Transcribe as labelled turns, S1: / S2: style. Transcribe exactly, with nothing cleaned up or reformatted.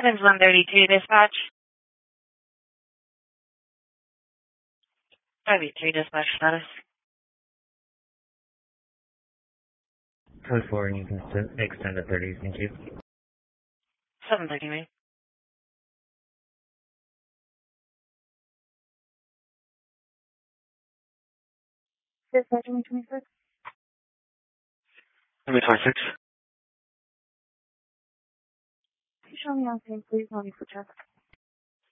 S1: Evans one thirty-two dispatch. five eight three dispatch status.
S2: Code four, and you can st- extend to thirty, thank you.
S1: seven thirty, mate. Dispatch, M twenty-six.
S3: M twenty-six.
S1: Show me on scene, please. No need for check.